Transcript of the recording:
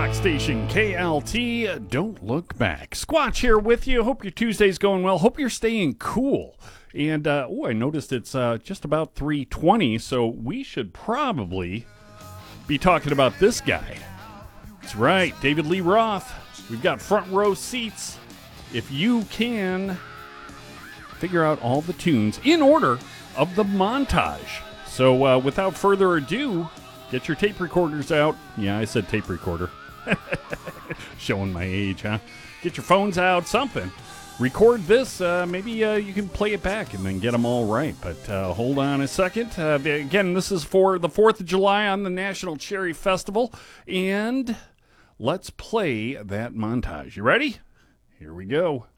Rock Station KLT, don't look back. Squatch here with you. Hope your Tuesday's going well. Hope you're staying cool. And, I noticed it's just about 3:20, so we should probably be talking about this guy. That's right, David Lee Roth. We've got front row seats. If you can figure out all the tunes in order of the montage. So, without further ado, get your tape recorders out. Yeah, I said tape recorder. Showing my age, huh? Get your phones out, something. Record this. Maybe you can play it back and then get them all right. But hold on a second. Again, this is for the 4th of July on the National Cherry Festival. And let's play that montage. You ready? Here we go.